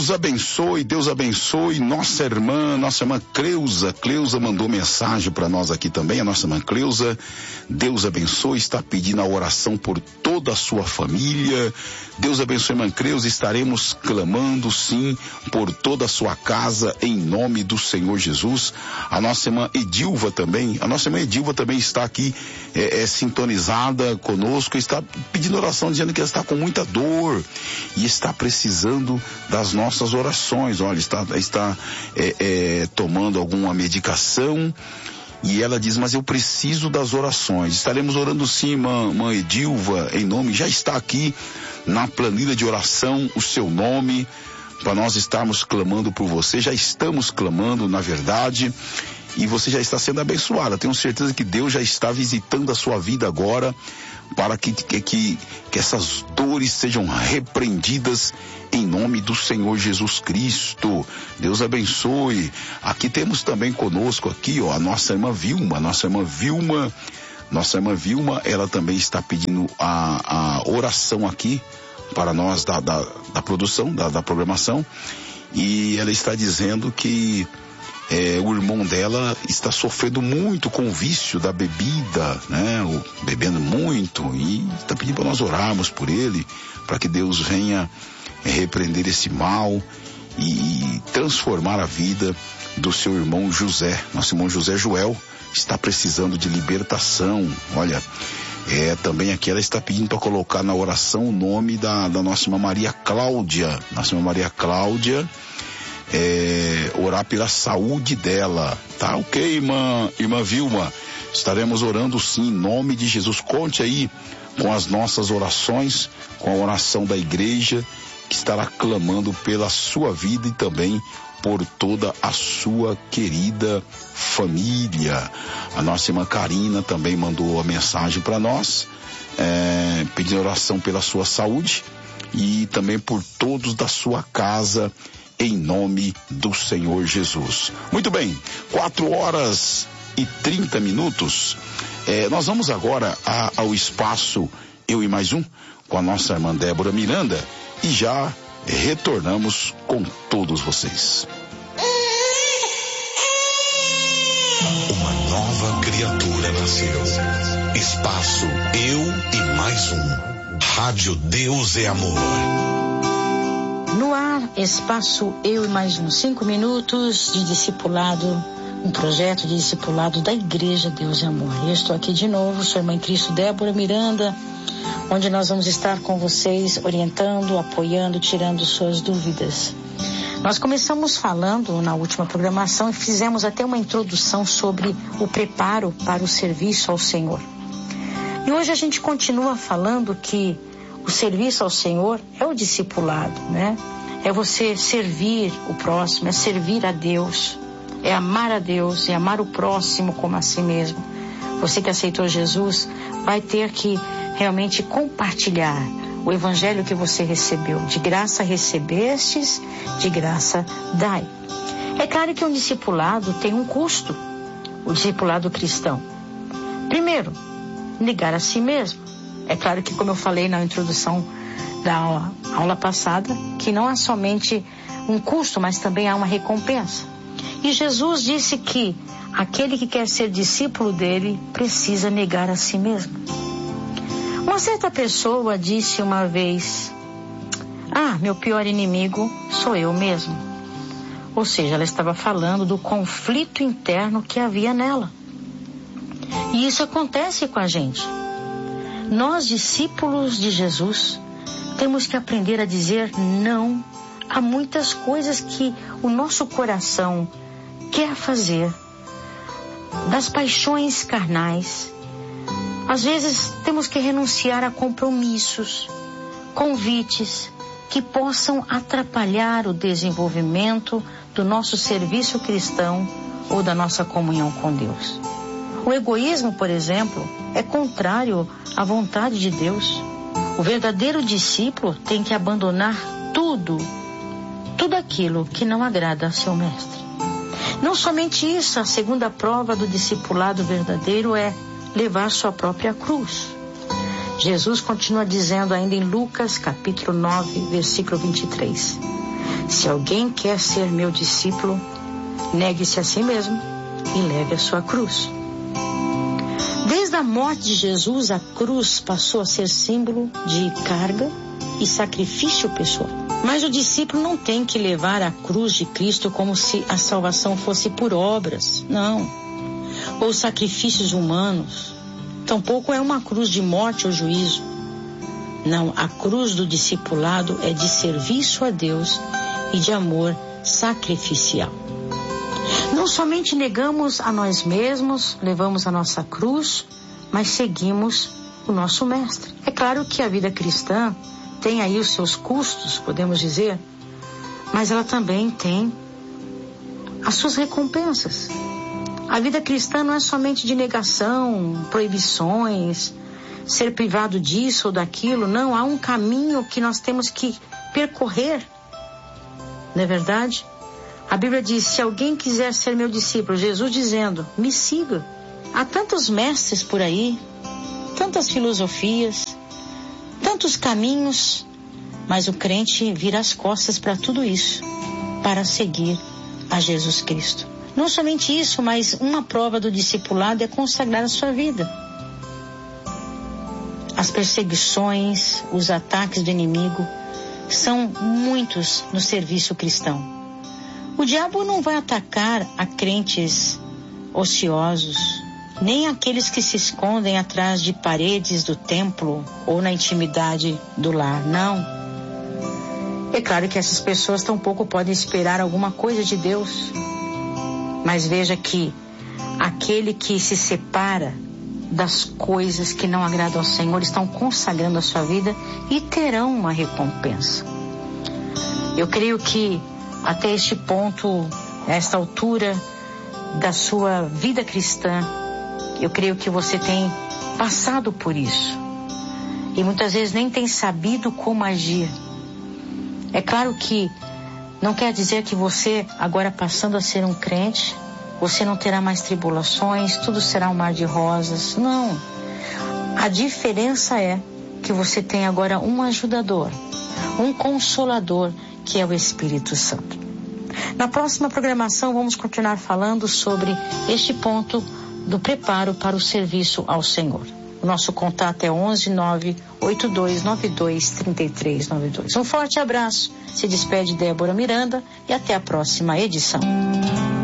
Deus abençoe nossa irmã Cleusa. Cleusa mandou mensagem para nós aqui também, a nossa irmã Cleusa. Deus abençoe, está pedindo a oração por toda a sua família. Deus abençoe, irmã Cleusa, estaremos clamando sim por toda a sua casa em nome do Senhor Jesus. A nossa irmã Edilva também está aqui sintonizada conosco, está pedindo oração, dizendo que ela está com muita dor e está precisando das nossas orações. Olha, está tomando alguma medicação e ela diz, mas eu preciso das orações. Estaremos orando sim, irmã Edilva, em nome, já está aqui na planilha de oração o seu nome, para nós estarmos clamando por você. Já estamos clamando, na verdade, e você já está sendo abençoada. Tenho certeza que Deus já está visitando a sua vida agora, para que essas dores sejam repreendidas em nome do Senhor Jesus Cristo. Deus abençoe. Aqui temos também conosco aqui, a nossa irmã Vilma. Nossa irmã Vilma, ela também está pedindo a oração aqui para nós da produção, da programação, e ela está dizendo que o irmão dela está sofrendo muito com o vício da bebida, né? Bebendo muito, e está pedindo para nós orarmos por ele, para que Deus venha repreender esse mal e transformar a vida do seu irmão José. Nosso irmão José Joel está precisando de libertação. Olha, também aqui ela está pedindo para colocar na oração o nome da nossa irmã Maria Cláudia. Nossa irmã Maria Cláudia, orar pela saúde dela. Tá ok, irmã Vilma? Estaremos orando sim, em nome de Jesus. Conte aí com as nossas orações, com a oração da igreja, que estará clamando pela sua vida e também por toda a sua querida família. A nossa irmã Karina também mandou a mensagem para nós, pedindo oração pela sua saúde e também por todos da sua casa, em nome do Senhor Jesus. Muito bem, 4h30. Nós vamos agora ao espaço Eu e Mais Um, com a nossa irmã Débora Miranda, e já retornamos com todos vocês. Uma nova criatura nasceu. Espaço Eu e Mais Um. Rádio Deus é Amor. No ar, espaço Eu e Mais Um. 5 minutos de discipulado, um projeto de discipulado da Igreja Deus é Amor. Eu estou aqui de novo, sou a irmã em Cristo Débora Miranda, onde nós vamos estar com vocês, orientando, apoiando, tirando suas dúvidas. Nós começamos falando na última programação e fizemos até uma introdução sobre o preparo para o serviço ao Senhor. E hoje a gente continua falando que o serviço ao Senhor é o discipulado, né? É você servir o próximo, é servir a Deus, é amar a Deus, é amar o próximo como a si mesmo. Você que aceitou Jesus vai ter que realmente compartilhar o evangelho que você recebeu. De graça recebestes, de graça dai. É claro que um discipulado tem um custo, o discipulado cristão. Primeiro, negar a si mesmo. É claro que, como eu falei na introdução da aula passada, que não há somente um custo, mas também há uma recompensa. E Jesus disse que aquele que quer ser discípulo dele precisa negar a si mesmo. Uma certa pessoa disse uma vez: meu pior inimigo sou eu mesmo. Ou seja, ela estava falando do conflito interno que havia nela. E isso acontece com a gente. Nós, discípulos de Jesus, temos que aprender a dizer não a muitas coisas que o nosso coração quer fazer, das paixões carnais. Às vezes temos que renunciar a compromissos, convites que possam atrapalhar o desenvolvimento do nosso serviço cristão ou da nossa comunhão com Deus. O egoísmo, por exemplo, é contrário à vontade de Deus. O verdadeiro discípulo tem que abandonar tudo aquilo que não agrada a seu mestre. Não somente isso, a segunda prova do discipulado verdadeiro é levar sua própria cruz. Jesus continua dizendo ainda em Lucas capítulo 9, versículo 23. Se alguém quer ser meu discípulo, negue-se a si mesmo e leve a sua cruz. Desde a morte de Jesus, a cruz passou a ser símbolo de carga e sacrifício pessoal. Mas o discípulo não tem que levar a cruz de Cristo como se a salvação fosse por obras, não. Ou sacrifícios humanos. Tampouco é uma cruz de morte ou juízo. Não, a cruz do discipulado é de serviço a Deus e de amor sacrificial. Não somente negamos a nós mesmos, levamos a nossa cruz, mas seguimos o nosso mestre. É claro que a vida cristã tem aí os seus custos, podemos dizer, mas ela também tem as suas recompensas. A vida cristã não é somente de negação, proibições, ser privado disso ou daquilo. Não, há um caminho que nós temos que percorrer. Não é verdade? A Bíblia diz, se alguém quiser ser meu discípulo, Jesus dizendo, me siga. Há tantos mestres por aí, tantas filosofias, tantos caminhos, mas o crente vira as costas para tudo isso, para seguir a Jesus Cristo. Não somente isso, mas uma prova do discipulado é consagrar a sua vida. As perseguições, os ataques do inimigo são muitos no serviço cristão. O diabo não vai atacar a crentes ociosos, nem aqueles que se escondem atrás de paredes do templo ou na intimidade do lar, não. É claro que essas pessoas tampouco podem esperar alguma coisa de Deus. Mas veja que aquele que se separa das coisas que não agradam ao Senhor estão consagrando a sua vida e terão uma recompensa. Eu creio que até este ponto, esta altura da sua vida cristã, eu creio que você tem passado por isso. E muitas vezes nem tem sabido como agir. É claro que não quer dizer que você, agora passando a ser um crente, você não terá mais tribulações, tudo será um mar de rosas. Não. A diferença é que você tem agora um ajudador, um consolador, que é o Espírito Santo. Na próxima programação vamos continuar falando sobre este ponto do preparo para o serviço ao Senhor. O nosso contato é 11-98292-3392. Um forte abraço. Se despede Débora Miranda e até a próxima edição.